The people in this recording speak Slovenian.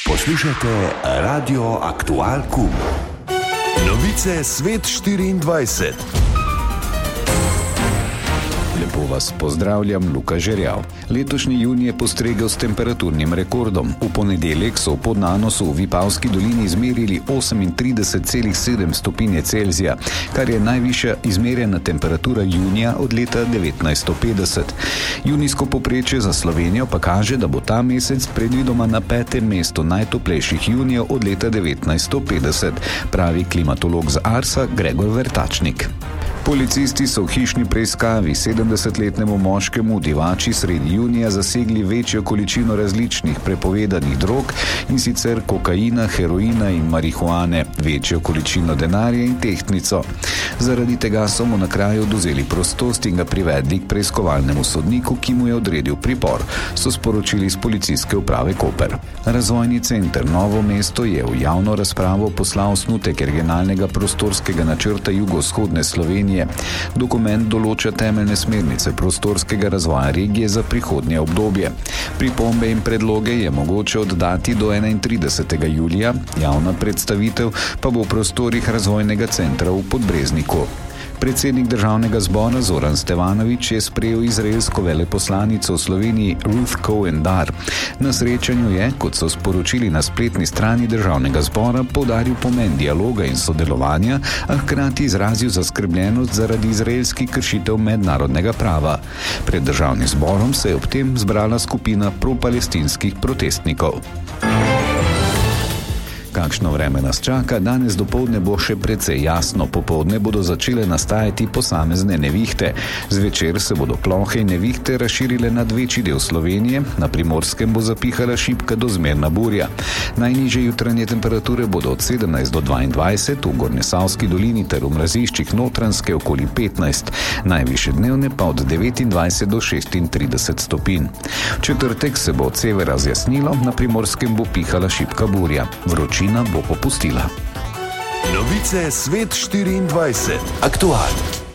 Poslušate Radio Aktual Kum. Novice Svet 24. Lepo vas pozdravljam, Luka Žerjav. Letošnji junij je postregel s temperaturnim rekordom. V ponedeljek so v Podnanosu v Vipavski dolini izmerili 38,7 stopinje Celzija, kar je najvišja izmerjena temperatura junija od leta 1950. Junijsko povprečje za Slovenijo pa kaže, da bo ta mesec predvidoma na 5. mestu najtoplejših junijev od leta 1950, pravi klimatolog z Arsa Gregor Vertačnik. Policisti so v hišni preiskavi 70-letnemu moškemu v Divači sredi junija zasegli večjo količino različnih prepovedanih drog, in sicer kokaina, heroina in marihuane, večjo količino denarja in tehtnico. Zaradi tega so mu na kraju odvzeli prostost in ga privedli k preiskovalnemu sodniku, ki mu je odredil pripor, so sporočili iz policijske uprave Koper. Razvojni center Novo mesto je v javno razpravo poslal osnutek regionalnega prostorskega načrta jugovzhodne Slovenije. Dokument določa temeljne smernice prostorskega razvoja regije za prihodnje obdobje. Pripombe in predloge je mogoče oddati do 31. julija, javna predstavitev pa bo v prostorih razvojnega centra v Podbrezniku. Predsednik državnega zbora Zoran Stevanović je sprejel izraelsko veleposlanico v Sloveniji Ruth Cohen Dar. Na srečanju je, kot so sporočili na spletni strani državnega zbora, poudaril pomen dialoga in sodelovanja, a hkrati izrazil zaskrbljenost zaradi izraelskih kršitev mednarodnega prava. Pred državnim zborom se je ob tem zbrala skupina propalestinskih protestnikov. Kakšno vreme nas čaka? Danes dopoldne bo še precej jasno, popoldne bodo začele nastajati posamezne nevihte. Zvečer se bodo plohe in nevihte razširile nad večji del Slovenije, na Primorskem bo zapihala šibka do zmerna burja. Najnižje jutranje temperature bodo od 17 do 22, v Gornjesavski dolini ter v mraziščih Notranjske okoli 15, najvišje dnevne pa od 29 do 36 stopinj. V četrtek se bo od severa zjasnilo, na Primorskem bo pihala šibka burja. Vročina bo popustila. Novice Svet 24. Aktual.